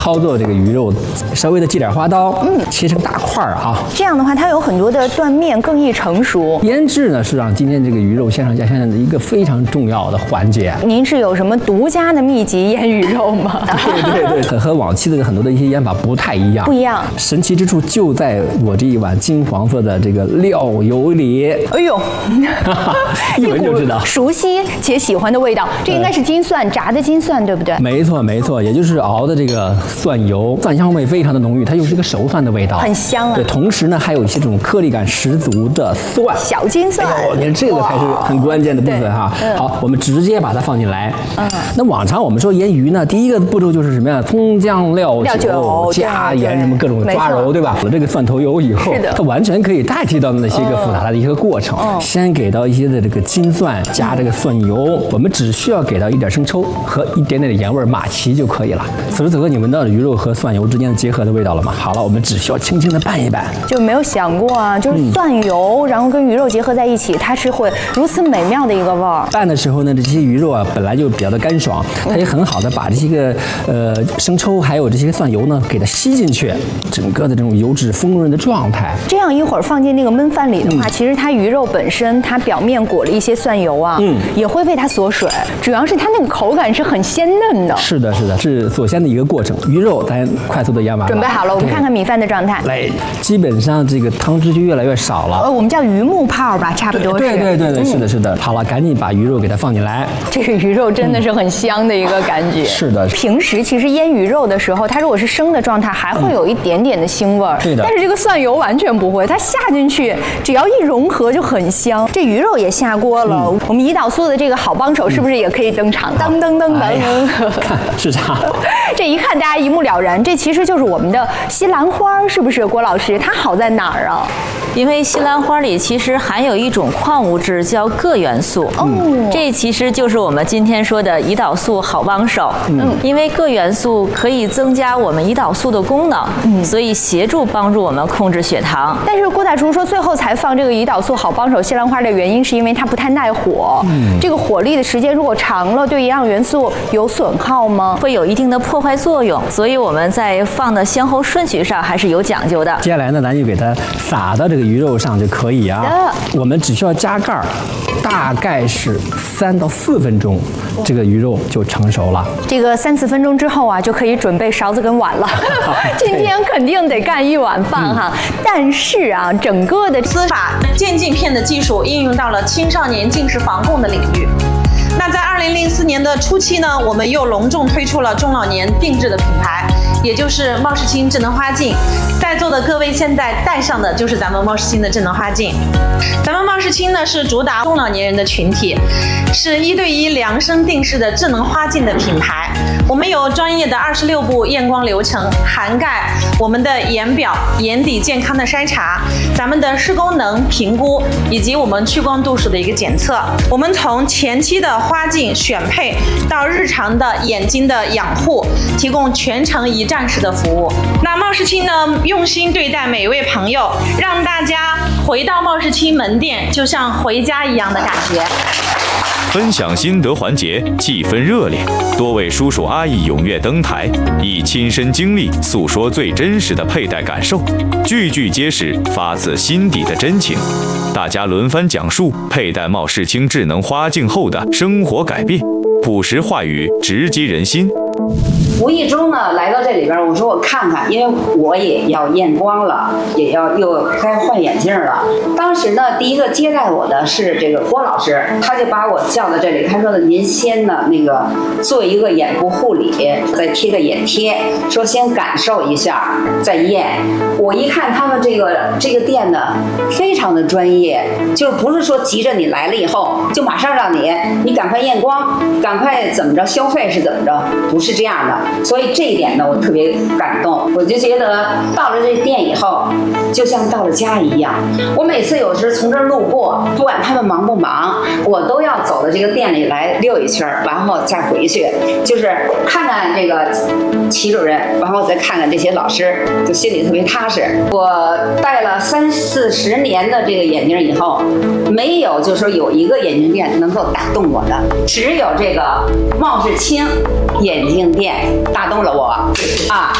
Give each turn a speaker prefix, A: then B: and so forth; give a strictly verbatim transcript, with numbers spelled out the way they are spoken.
A: 操作这个鱼肉，稍微的系点花刀，嗯，切成大块儿啊。
B: 这样的话，它有很多的断面，更易成熟。
A: 腌制呢是让今天这个鱼肉线上加香的一个非常重要的环节。
B: 您是有什么独家的秘籍腌鱼肉吗？
A: 对对对，和往期的很多的一些腌法不太一样。
B: 不一样，
A: 神奇之处就在我这一碗金黄色的这个料油里。
B: 哎呦，
A: 一闻就知道，
B: 熟悉且喜欢的味道。这应该是金蒜，炸的金蒜，对不对？
A: 没错没错，也就是熬的这个蒜油，蒜香味非常的浓郁，它又是一个熟蒜的味道，
B: 很香啊。
A: 对，同时呢还有一些这种颗粒感十足的蒜，
B: 小金蒜。
A: 哎呦，你看这个才是很关键的部分哈。嗯、好，我们直接把它放进来。嗯，那往常我们说腌鱼呢，第一个步骤就是什么呀？葱姜料酒加盐什么各种抓揉，对吧？有了这个蒜头油以后，它完全可以代替到那些个复杂的一个过程。嗯、先给到一些的这个金蒜，加这个蒜油，我们只需要给到一点生抽和一点点的盐味马奇就可以了。此时此刻，你闻到了鱼肉和蒜油之间的结合的味道了吗？好了，我们只需要轻轻的拌一拌。就
B: 没有想过啊，就是蒜油，嗯、然后跟鱼肉结合在一起，它是会如此美妙的一个味儿。
A: 拌的时候呢，这些鱼肉啊本来就比较的干爽，它也很好的把这些个呃生抽还有这些蒜油呢给它吸进去，整个的这种油脂丰润的状态。
B: 这样一会儿放进那个焖饭里的话，嗯、其实它鱼肉本身它表面裹了一些蒜油啊，嗯，也会为它锁水，主要是它那个口感是很鲜嫩的。
A: 是的，是的，是锁鲜的一个过程。鱼肉咱快速的腌完了，
B: 准备好了，我们看看米饭的状态。
A: 来，基本上这个汤汁就越来越少了。
B: 呃，我们叫鱼木泡吧，差不多是。
A: 对对对对，嗯、是的，是的。好了，赶紧把鱼肉给它放进来。
B: 这个鱼肉真的是很香的一个感觉。嗯、
A: 是的。
B: 平时其实腌鱼肉的时候，它如果是生的状态，还会有一点点的腥味儿。
A: 对的。
B: 但是这个蒜油完全不会，它下进去，只要一融合就很香。这鱼肉也下锅了，嗯、我们胰岛素的这个好帮手是不是也可以登场？噔噔噔噔。
A: 哎呀，看是它。
B: 这一看大家一目了然，这其实就是我们的西兰花，是不是？郭老师，它好在哪儿啊？
C: 因为西兰花里其实含有一种矿物质叫铬元素，哦，这其实就是我们今天说的胰岛素好帮手。嗯，因为铬元素可以增加我们胰岛素的功能，嗯，所以协助帮助我们控制血糖。
B: 但是郭大厨说，最后才放这个胰岛素好帮手西兰花的原因，是因为它不太耐火。嗯，这个火力的时间如果长了，对营养元素有损耗吗？
C: 会有一定的破坏作用，所以我们在放的先后顺序上还是有讲究的。
A: 接下来呢，咱就给它撒到这个鱼肉上就可以啊。我们只需要加盖儿，大概是三到四分钟，这个鱼肉就成熟了。
B: 这个三四分钟之后啊，就可以准备勺子跟碗了。今天肯定得干一碗饭哈。嗯、但是啊，整个的
D: 司法渐进片的技术应用到了青少年近视防控的领域。那在二零零四年的初期呢，我们又隆重推出了中老年定制的品牌，也就是茂世清智能花镜。在座的各位现在戴上的就是咱们茂世清的智能花镜。咱们茂世清呢是主打中老年人的群体，是一对一量身定制的智能花镜的品牌。我们有专业的二十六步验光流程，涵盖我们的眼表、眼底健康的筛查，咱们的视功能评估，以及我们屈光度数的一个检测。我们从前期的花镜选配到日常的眼睛的养护，提供全程一站式的服务。那茂世清呢，用心对待每一位朋友，让大家回到茂世清门店就像回家一样的感觉。
E: 分享心得环节气氛热烈，多位叔叔阿姨踊跃登台，以亲身经历诉说最真实的佩戴感受，句句皆是发自心底的真情。大家轮番讲述佩戴茂世清智能花镜后的生活改变，朴实话语直击人心。
F: 无意中呢来到这里边，我说我看看，因为我也要验光了，也要又该换眼镜了。当时呢，第一个接待我的是这个郭老师，他就把我叫到这里，他说的您先呢那个做一个眼部护理，再贴个眼贴，说先感受一下再验。我一看他们这个这个店呢非常的专业，就是不是说急着你来了以后就马上让你你赶快验光，赶快怎么着消费是怎么着，不是这样的。所以这一点呢，我特别感动。我就觉得到了这店以后，就像到了家一样。我每次有时从这儿路过，不管他们忙不忙，我都要走到这个店里来溜一圈，然后再回去，就是看看这个齐主任，然后再看看这些老师，就心里特别踏实。我戴了三四十年的这个眼镜以后，没有就是说有一个眼镜店能够打动我的，只有这个茂世清眼镜店。 打动了我啊。